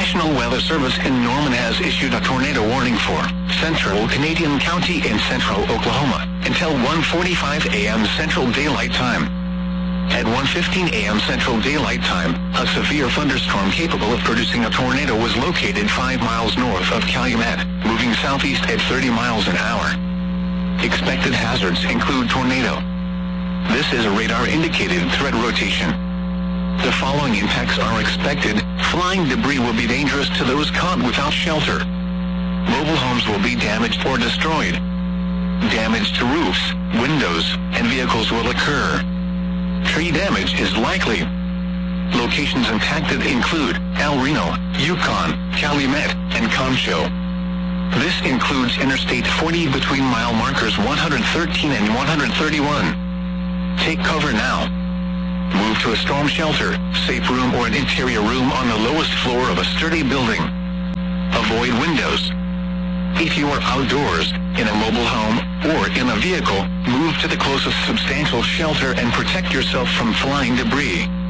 National Weather Service in Norman has issued a tornado warning for central Canadian County in central Oklahoma until 1:45 a.m. Central Daylight Time. At 1:15 a.m. Central Daylight Time, a severe thunderstorm capable of producing a tornado was located 5 miles north of Calumet, moving southeast at 30 miles an hour. Expected hazards include tornado. This is a radar-indicated threat rotation. The following impacts are expected. Flying debris will be dangerous to those caught without shelter. Mobile homes will be damaged or destroyed. Damage to roofs, windows, and vehicles will occur. Tree damage is likely. Locations impacted include El Reno, Yukon, Calumet, and Concho. This includes Interstate 40 between mile markers 113 and 131. Take cover now. Move to a storm shelter, safe room, or an interior room on the lowest floor of a sturdy building. Avoid windows. If you are outdoors, in a mobile home, or in a vehicle, move to the closest substantial shelter and protect yourself from flying debris.